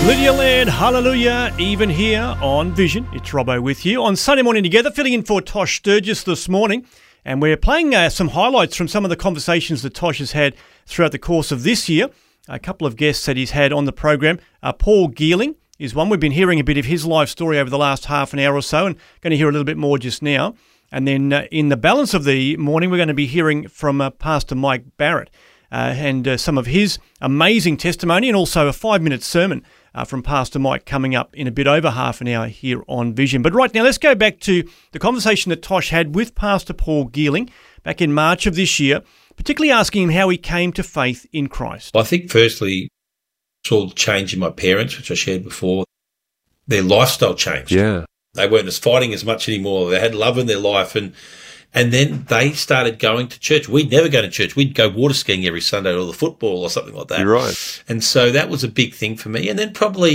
Lydia Laird, hallelujah, even here on Vision. It's Robbo with you on Sunday morning together, filling in for Tosh Sturgis this morning. And we're playing some highlights from some of the conversations that Tosh has had throughout the course of this year. A couple of guests that he's had on the program. Paul Geerling is one. We've been hearing a bit of his life story over the last half an hour or so and going to hear a little bit more just now. And then in the balance of the morning, we're going to be hearing from Pastor Mike Barrett and some of his amazing testimony and also a 5-minute sermon from Pastor Mike coming up in a bit over half an hour here on Vision. But right now, let's go back to the conversation that Tosh had with Pastor Paul Geerling back in March of this year, particularly asking him how he came to faith in Christ. I think firstly, saw the change in my parents, which I shared before. Their lifestyle changed. Yeah. They weren't as fighting as much anymore. They had love in their life. And then they started going to church. We'd never go to church. We'd go water skiing every Sunday or the football or something like that. You're right. And so that was a big thing for me. And then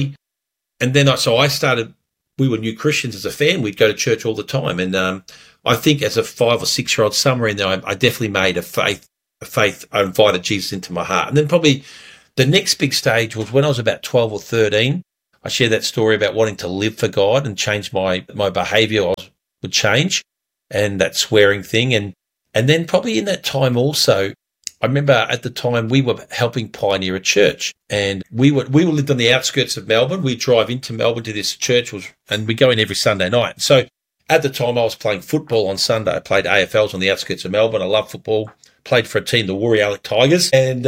I started, we were new Christians as a family. We'd go to church all the time. And I think as a 5 or 6 year old, somewhere in there, I definitely made a faith. I invited Jesus into my heart. And then probably the next big stage was when I was about 12 or 13. I shared that story about wanting to live for God and change my behaviour would change. And that swearing thing. And then probably in that time also, I remember at the time we were helping pioneer a church, and we lived on the outskirts of Melbourne. We'd drive into Melbourne to this church, and we'd go in every Sunday night. So at the time I was playing football on Sunday. I played AFLs on the outskirts of Melbourne. I love football. Played for a team, the Woori-Alec Tigers.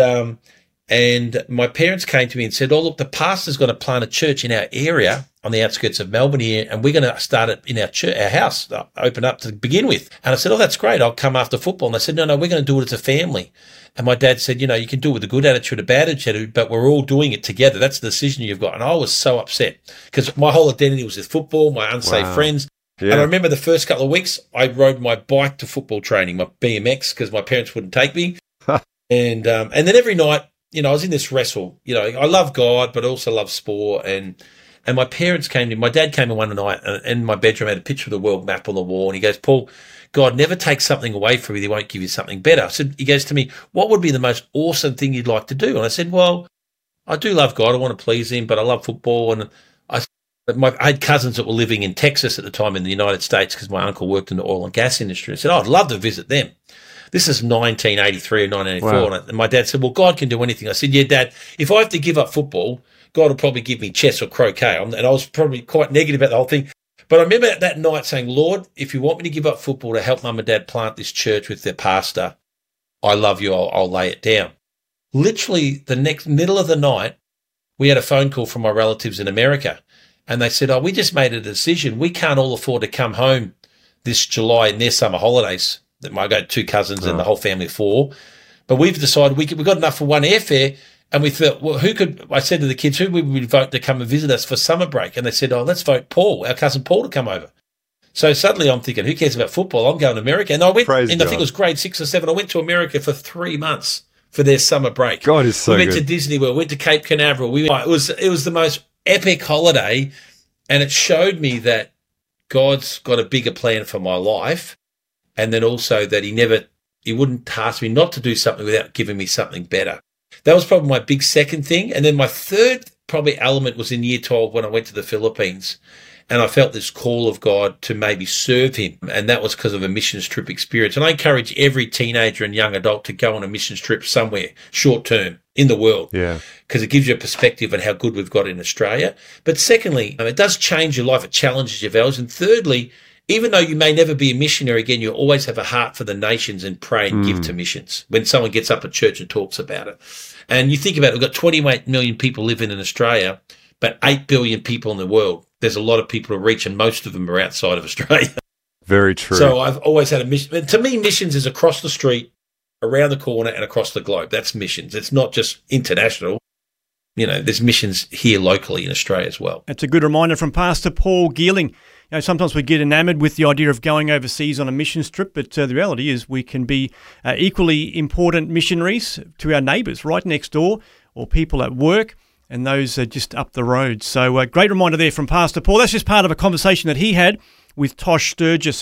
And my parents came to me and said, "Oh, look, the pastor's going to plant a church in our area on the outskirts of Melbourne here, and we're going to start it in our house, open up to begin with." And I said, "Oh, that's great. I'll come after football." And they said, No, we're going to do it as a family. And my dad said, "You can do it with a good attitude, a bad attitude, but we're all doing it together. That's the decision you've got." And I was so upset because my whole identity was with football, my unsafe friends. Yeah. And I remember the first couple of weeks, I rode my bike to football training, my BMX, because my parents wouldn't take me. And then every night, I was in this wrestle. I love God, but I also love sport. And my parents came in. My dad came in one night, and in my bedroom had a picture of the world map on the wall. And he goes, "Paul, God never takes something away from you. He won't give you something better." He goes to me, "What would be the most awesome thing you'd like to do?" And I said, "Well, I do love God. I want to please him, but I love football." And I had cousins that were living in Texas at the time in the United States because my uncle worked in the oil and gas industry. I said, "I'd love to visit them." This is 1983 or 1984. Wow. And my dad said, "Well, God can do anything." I said, "Yeah, Dad, if I have to give up football, God will probably give me chess or croquet." And I was probably quite negative about the whole thing. But I remember that night saying, "Lord, if you want me to give up football to help Mum and Dad plant this church with their pastor, I love you. I'll lay it down." Literally the next middle of the night, we had a phone call from my relatives in America. And they said, "Oh, we just made a decision. We can't all afford to come home this July in their summer holidays." I got 2 cousins and the whole family of 4. But we've decided we've got enough for one airfare. And we thought, well, I said to the kids, who would we vote to come and visit us for summer break? And they said, "Oh, let's vote Paul, our cousin Paul, to come over." So suddenly I'm thinking, who cares about football? I'm going to America. And I went, I think it was grade 6 or 7. I went to America for 3 months for their summer break. God is so good. We went to Disney World, went to Cape Canaveral. It was the most epic holiday. And it showed me that God's got a bigger plan for my life. And then also that he wouldn't task me not to do something without giving me something better. That was probably my big second thing. And then my third probably element was in year 12 when I went to the Philippines. And I felt this call of God to maybe serve him. And that was because of a missions trip experience. And I encourage every teenager and young adult to go on a missions trip somewhere short term in the world. Yeah. Because it gives you a perspective on how good we've got in Australia. But secondly, it does change your life. It challenges your values. And thirdly, even though you may never be a missionary again, you always have a heart for the nations and pray and give to missions when someone gets up at church and talks about it. And you think about it, we've got 28 million people living in Australia, but 8 billion people in the world. There's a lot of people to reach, and most of them are outside of Australia. Very true. So I've always had a mission. And to me, missions is across the street, around the corner, and across the globe. That's missions. It's not just international. There's missions here locally in Australia as well. That's a good reminder from Pastor Paul Geerling. Sometimes we get enamoured with the idea of going overseas on a missions trip, but the reality is we can be equally important missionaries to our neighbours right next door or people at work, and those are just up the road. So great reminder there from Pastor Paul. That's just part of a conversation that he had with Tosh Sturgis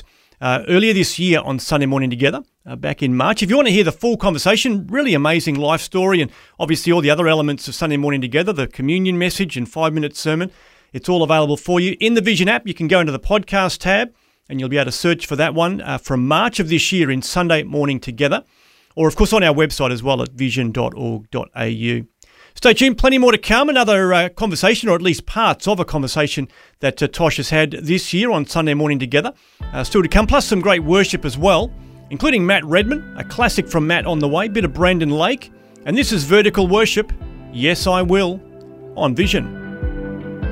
earlier this year on Sunday Morning Together, back in March. If you want to hear the full conversation, really amazing life story, and obviously all the other elements of Sunday Morning Together, the communion message and 5-minute sermon, it's all available for you. In the Vision app, you can go into the podcast tab, and you'll be able to search for that one from March of this year in Sunday Morning Together, or of course on our website as well at vision.org.au. Stay tuned, plenty more to come. Another conversation, or at least parts of a conversation that Tosh has had this year on Sunday Morning Together. Still to come, plus some great worship as well, including Matt Redman, a classic from Matt on the way, bit of Brandon Lake. And this is Vertical Worship, Yes I Will, on Vision.